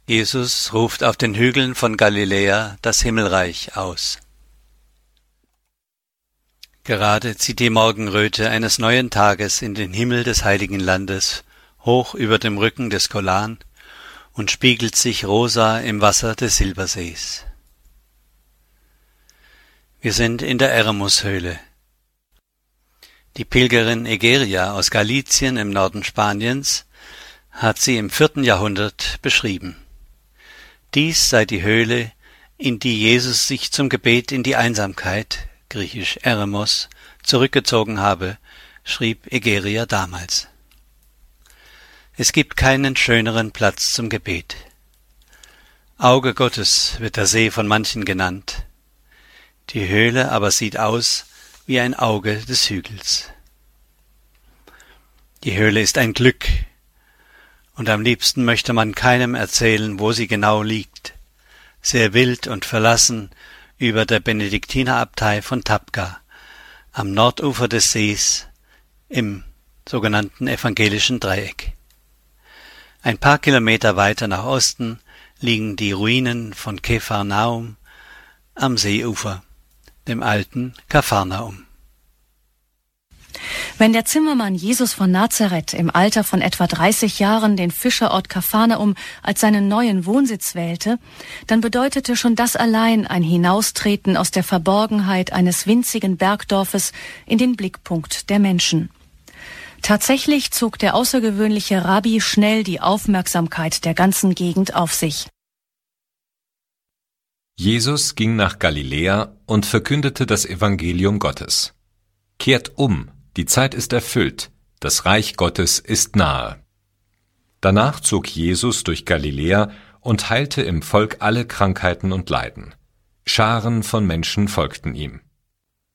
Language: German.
Jesus ruft auf den Hügeln von Galiläa das Himmelreich aus. Gerade zieht die Morgenröte eines neuen Tages in den Himmel des heiligen Landes hoch über dem Rücken des Golan und spiegelt sich rosa im Wasser des Silbersees. Wir sind in der Eremos-Höhle. Die Pilgerin Egeria aus Galizien im Norden Spaniens hat sie im 4. Jahrhundert beschrieben. Dies sei die Höhle, in die Jesus sich zum Gebet in die Einsamkeit, griechisch Eremos, zurückgezogen habe, schrieb Egeria damals. Es gibt keinen schöneren Platz zum Gebet. Auge Gottes wird der See von manchen genannt. Die Höhle aber sieht aus wie ein Auge des Hügels. Die Höhle ist ein Glück, und am liebsten möchte man keinem erzählen, wo sie genau liegt, sehr wild und verlassen über der Benediktinerabtei von Tabqa, am Nordufer des Sees, im sogenannten evangelischen Dreieck. Ein paar Kilometer weiter nach Osten liegen die Ruinen von Qepharnaum am Seeufer, dem alten Kapharnaum. Wenn der Zimmermann Jesus von Nazareth im Alter von etwa 30 Jahren den Fischerort Kapharnaum als seinen neuen Wohnsitz wählte, dann bedeutete schon das allein ein Hinaustreten aus der Verborgenheit eines winzigen Bergdorfes in den Blickpunkt der Menschen. Tatsächlich zog der außergewöhnliche Rabbi schnell die Aufmerksamkeit der ganzen Gegend auf sich. Jesus ging nach Galiläa und verkündete das Evangelium Gottes. Kehrt um, die Zeit ist erfüllt, das Reich Gottes ist nahe. Danach zog Jesus durch Galiläa und heilte im Volk alle Krankheiten und Leiden. Scharen von Menschen folgten ihm.